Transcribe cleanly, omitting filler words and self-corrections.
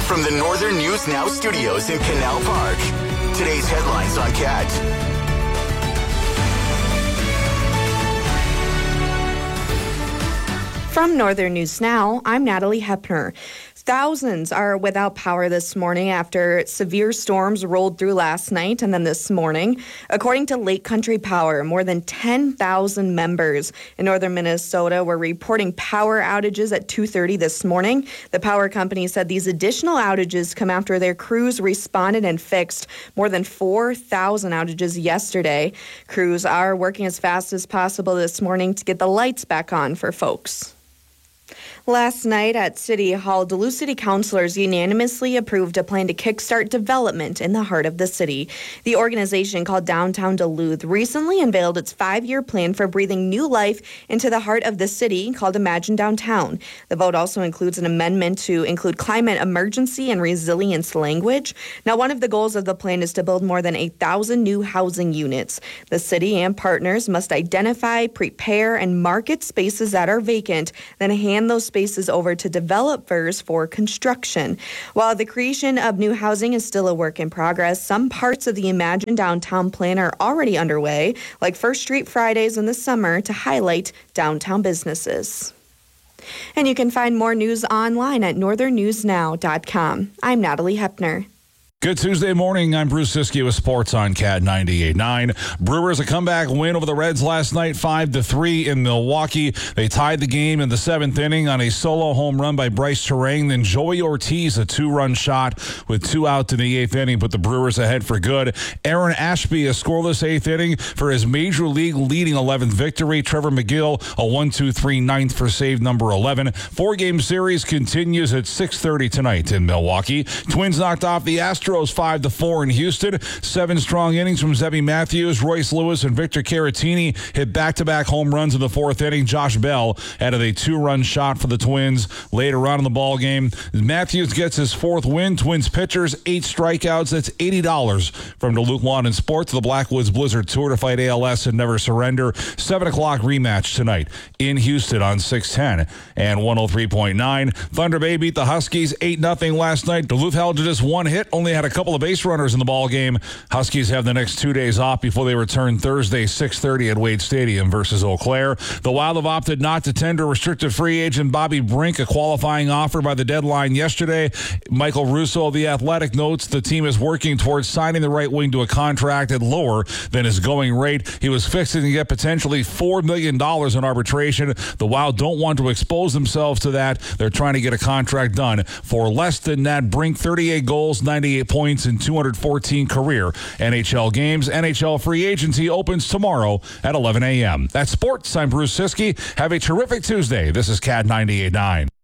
From the Northern News Now studios in Canal Park, today's headlines on CAT. From Northern News Now, I'm Natalie Hepner. Thousands are without power this morning after severe storms rolled through last night and then this morning. According to Lake Country Power, more than 10,000 members in northern Minnesota were reporting power outages at 2:30 this morning. The power company said these additional outages come after their crews responded and fixed more than 4,000 outages yesterday. Crews are working as fast as possible this morning to get the lights back on for folks. Last night at City Hall, Duluth City councilors unanimously approved a plan to kickstart development in the heart of the city. The organization called Downtown Duluth recently unveiled its 5-year plan for breathing new life into the heart of the city called Imagine Downtown. The vote also includes an amendment to include climate emergency and resilience language. Now, one of the goals of the plan is to build more than 8,000 new housing units. The city and partners must identify, prepare, and market spaces that are vacant, then hand those spaces over to developers for construction. While the creation of new housing is still a work in progress, some parts of the Imagine Downtown plan are already underway, like First Street Fridays in the summer to highlight downtown businesses. And you can find more news online at northernnewsnow.com. I'm Natalie Hepner. Good Tuesday morning. I'm Bruce Siskey with Sports on CAT 98.9. Brewers a comeback win over the Reds last night, 5-3 in Milwaukee. They tied the game in the 7th inning on a solo home run by Bryce Terang. Then Joey Ortiz, a 2-run shot with 2 out in the 8th inning, put the Brewers ahead for good. Aaron Ashby, a scoreless 8th inning for his Major League leading 11th victory. Trevor McGill, a 1-2-3 ninth for save number 11. 4-game series continues at 6:30 tonight in Milwaukee. Twins knocked off the Astros 5-4 in Houston. 7 strong innings from Zebby Matthews, Royce Lewis, and Victor Caratini hit back-to-back home runs in the 4th inning. Josh Bell added a 2-run shot for the Twins later on in the ball game. Matthews gets his 4th win. Twins pitchers, 8 strikeouts. That's $80 from Duluth Lawn and Sports. The Blackwoods Blizzard Tour to fight ALS and never surrender. 7 o'clock rematch tonight in Houston on 610 and 103.9. Thunder Bay beat the Huskies 8-0 last night. Duluth held to just 1 hit, only had a couple of base runners in the ball game. Huskies have the next 2 days off before they return Thursday, 6:30 at Wade Stadium versus Eau Claire. The Wild have opted not to tender restricted free agent Bobby Brink a qualifying offer by the deadline yesterday. Michael Russo of The Athletic notes the team is working towards signing the right wing to a contract at lower than his going rate. He was fixing to get potentially $4 million in arbitration. The Wild don't want to expose themselves to that. They're trying to get a contract done for less than that. Brink, 38 goals, 98 points in 214 career NHL games. NHL free agency opens tomorrow at 11 a.m. That's sports. I'm Bruce Siskey. Have a terrific Tuesday. This is CAT 98.9.